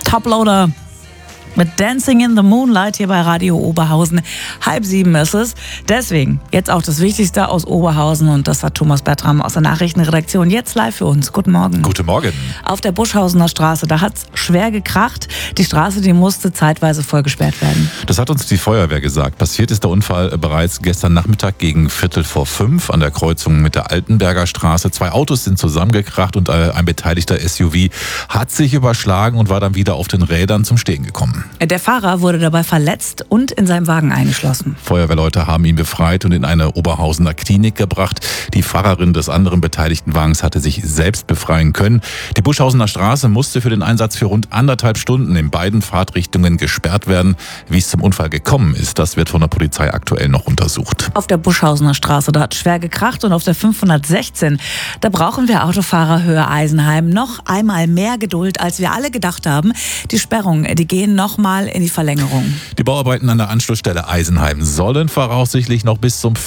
Toploader mit Dancing in the Moonlight hier bei Radio Oberhausen. 6:30 ist es. Deswegen jetzt auch das Wichtigste aus Oberhausen und das hat Thomas Bertram aus der Nachrichtenredaktion jetzt live für uns. Guten Morgen. Guten Morgen. Auf der Buschhausener Straße, da hat's schwer gekracht. Die Straße, die musste zeitweise voll gesperrt werden. Das hat uns die Feuerwehr gesagt. Passiert ist der Unfall bereits gestern Nachmittag gegen 4:45 an der Kreuzung mit der Altenberger Straße. 2 Autos sind zusammengekracht und ein beteiligter SUV hat sich überschlagen und war dann wieder auf den Rädern zum Stehen gekommen. Der Fahrer wurde dabei verletzt und in seinem Wagen eingeschlossen. Feuerwehrleute haben ihn befreit und in eine Oberhausener Klinik gebracht. Die Fahrerin des anderen beteiligten Wagens hatte sich selbst befreien können. Die Buschhausener Straße musste für den Einsatz für rund 1,5 Stunden in beiden Fahrtrichtungen gesperrt werden. Wie es zum Unfall gekommen ist, das wird von der Polizei aktuell noch untersucht. Auf der Buschhausener Straße, da hat schwer gekracht und auf der 516, da brauchen wir Autofahrer Höhe Eisenheim noch einmal mehr Geduld, als wir alle gedacht haben. Die Sperrungen, die gehen noch mal in die Verlängerung. Die Bauarbeiten an der Anschlussstelle Eisenheim sollen voraussichtlich noch bis zum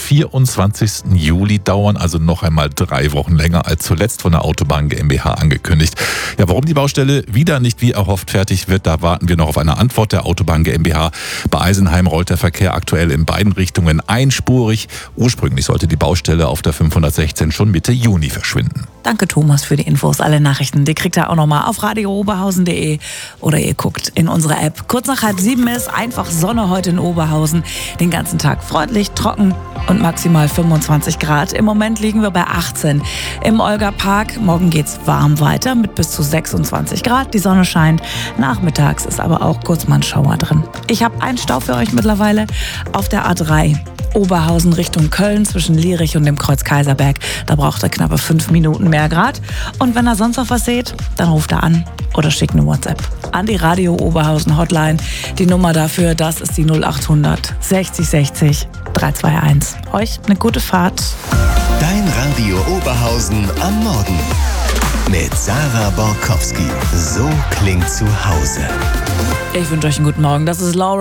24. Juli dauern, also noch einmal 3 Wochen länger als zuletzt von der Autobahn GmbH angekündigt. Ja, warum die Baustelle wieder nicht wie erhofft fertig wird, da warten wir noch auf eine Antwort der Autobahn GmbH. Bei Eisenheim rollt der Verkehr aktuell in beiden Richtungen einspurig. Ursprünglich sollte die Baustelle auf der 516 schon Mitte Juni verschwinden. Danke Thomas für die Infos. Alle Nachrichten, die kriegt ihr auch nochmal auf radiooberhausen.de oder ihr guckt in unsere App. Kurz nach 6:30 ist einfach Sonne heute in Oberhausen. Den ganzen Tag freundlich, trocken und maximal 25 Grad. Im Moment liegen wir bei 18 im Olga-Park. Morgen geht's warm weiter mit bis zu 26 Grad. Die Sonne scheint. Nachmittags ist aber auch kurz mal ein Schauer drin. Ich habe einen Stau für euch mittlerweile auf der A3. Oberhausen Richtung Köln zwischen Lierich und dem Kreuz Kaiserberg. Da braucht er knappe 5 Minuten mehr Grad. Und wenn ihr sonst noch was seht, dann ruft er an oder schickt eine WhatsApp an die Radio Oberhausen Hotline. Die Nummer dafür, das ist die 0800 60 60 321. Euch eine gute Fahrt. Dein Radio Oberhausen am Morgen. Mit Sarah Borkowski. So klingt zu Hause. Ich wünsche euch einen guten Morgen. Das ist Laura.